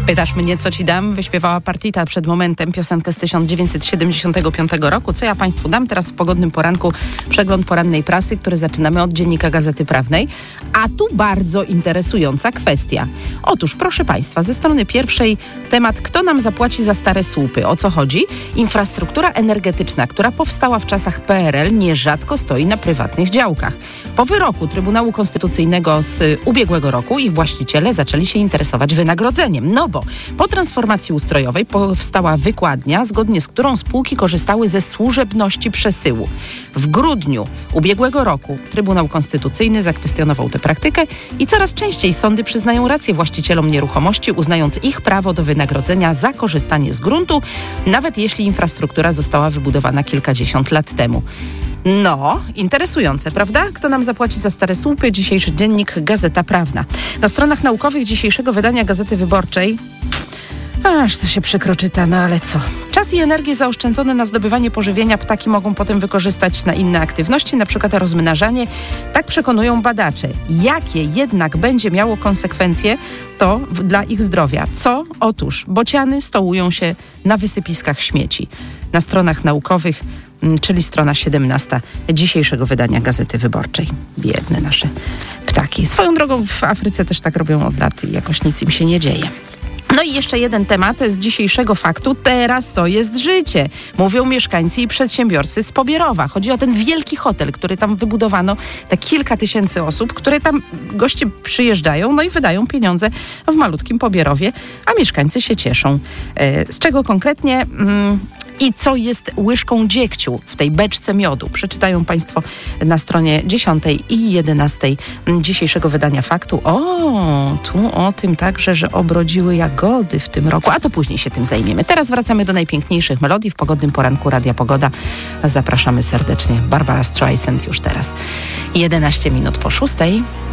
Pytasz mnie, co ci dam? Wyśpiewała Partita przed momentem piosenkę z 1975 roku. Co ja państwu dam? Teraz w pogodnym poranku przegląd porannej prasy, który zaczynamy od Dziennika Gazety Prawnej. A tu bardzo interesująca kwestia. Otóż, proszę państwa, ze strony pierwszej temat, kto nam zapłaci za stare słupy? O co chodzi? Infrastruktura energetyczna, która powstała w czasach PRL, nierzadko stoi na prywatnych działkach. Po wyroku Trybunału Konstytucyjnego z ubiegłego roku ich właściciele zaczęli się interesować wynagrodzeniem. No bo po transformacji ustrojowej powstała wykładnia, zgodnie z którą spółki korzystały ze służebności przesyłu. W grudniu ubiegłego roku Trybunał Konstytucyjny zakwestionował tę praktykę i coraz częściej sądy przyznają rację właścicielom nieruchomości, uznając ich prawo do wynagrodzenia za korzystanie z gruntu, nawet jeśli infrastruktura została wybudowana kilkadziesiąt lat temu. No, interesujące, prawda? Kto nam zapłaci za stare słupy? Dzisiejszy dziennik Gazeta Prawna. Na stronach naukowych dzisiejszego wydania Gazety Wyborczej aż to się przykro czyta, no ale co? Czas i energię zaoszczędzone na zdobywanie pożywienia ptaki mogą potem wykorzystać na inne aktywności, na przykład rozmnażanie. Tak przekonują badacze. Jakie jednak będzie miało konsekwencje to dla ich zdrowia? Co? Otóż bociany stołują się na wysypiskach śmieci. Na stronach naukowych, czyli strona 17 dzisiejszego wydania Gazety Wyborczej. Biedne nasze ptaki. Swoją drogą w Afryce też tak robią od lat i jakoś nic im się nie dzieje. No i jeszcze jeden temat z dzisiejszego faktu. Teraz to jest życie, mówią mieszkańcy i przedsiębiorcy z Pobierowa. Chodzi o ten wielki hotel, który tam wybudowano, te kilka tysięcy osób, które tam goście przyjeżdżają, no i wydają pieniądze w malutkim Pobierowie, a mieszkańcy się cieszą. Z czego konkretnie i co jest łyżką dziegciu w tej beczce miodu? Przeczytają państwo na stronie 10 i 11 dzisiejszego wydania faktu. O, tu o tym także, że obrodziły jagody w tym roku, a to później się tym zajmiemy. Teraz wracamy do najpiękniejszych melodii w pogodnym poranku Radia Pogoda. Zapraszamy serdecznie. Barbara Streisand już teraz. 11 minut po 6.